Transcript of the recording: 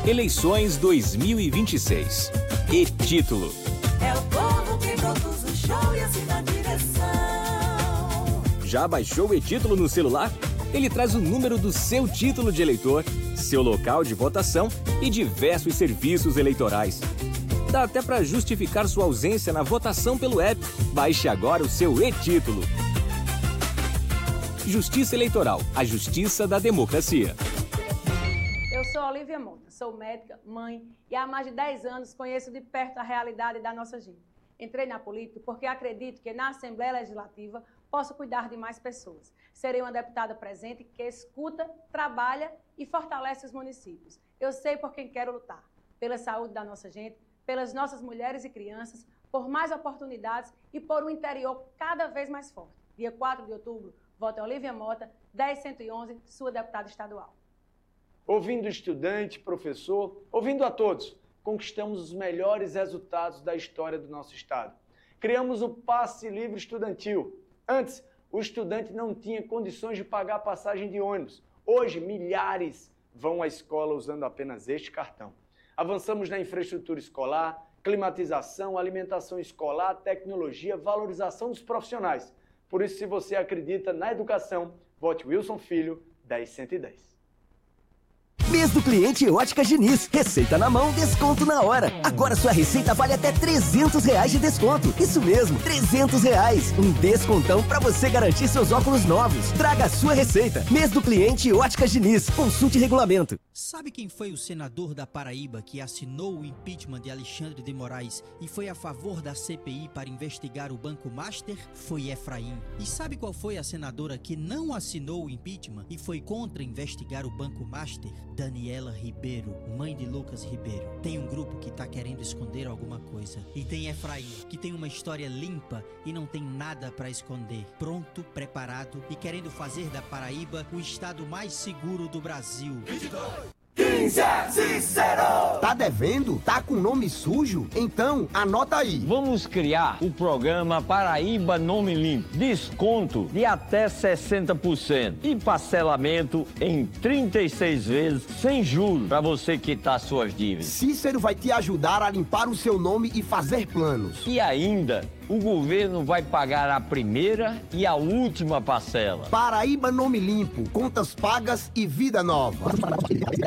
Eleições 2026. E-Título. É o povo que produz o show e assina a direção. Já baixou o E-Título no celular? Ele traz o número do seu título de eleitor, seu local de votação e diversos serviços eleitorais. Dá até para justificar sua ausência na votação pelo app. Baixe agora o seu E-Título. Justiça Eleitoral, a justiça da democracia. Eu sou Olivia Mota, sou médica, mãe e há mais de 10 anos conheço de perto a realidade da nossa gente. Entrei na política porque acredito que na Assembleia Legislativa posso cuidar de mais pessoas. Serei uma deputada presente que escuta, trabalha e fortalece os municípios. Eu sei por quem quero lutar. Pela saúde da nossa gente, pelas nossas mulheres e crianças, por mais oportunidades e por um interior cada vez mais forte. Dia 4 de outubro, vote Olivia Mota, 10111, sua deputada estadual. Ouvindo o estudante, professor, ouvindo a todos, conquistamos os melhores resultados da história do nosso estado. Criamos o Passe Livre Estudantil. Antes, o estudante não tinha condições de pagar a passagem de ônibus. Hoje, milhares vão à escola usando apenas este cartão. Avançamos na infraestrutura escolar, climatização, alimentação escolar, tecnologia, valorização dos profissionais. Por isso, se você acredita na educação, vote Wilson Filho, 10110. Mês do cliente Óticas Diniz. Receita na mão, desconto na hora. Agora sua receita vale até R$300 de desconto. Isso mesmo, R$300. Um descontão pra você garantir seus óculos novos. Traga a sua receita. Mês do cliente Óticas Diniz. Consulte regulamento. Sabe quem foi o senador da Paraíba que assinou o impeachment de Alexandre de Moraes e foi a favor da CPI para investigar o Banco Master? Foi Efraim. E sabe qual foi a senadora que não assinou o impeachment e foi contra investigar o Banco Master? Daniela Ribeiro, mãe de Lucas Ribeiro. Tem um grupo que tá querendo esconder alguma coisa. E tem Efraim, que tem uma história limpa e não tem nada pra esconder. Pronto, preparado e querendo fazer da Paraíba o estado mais seguro do Brasil. 15 Cícero! Tá devendo? Tá com nome sujo? Então, anota aí. Vamos criar o programa Paraíba Nome Limpo. Desconto de até 60% e parcelamento em 36 vezes sem juros para você quitar suas dívidas. Cícero vai te ajudar a limpar o seu nome e fazer planos. E ainda, o governo vai pagar a primeira e a última parcela. Paraíba Nome Limpo, contas pagas e vida nova.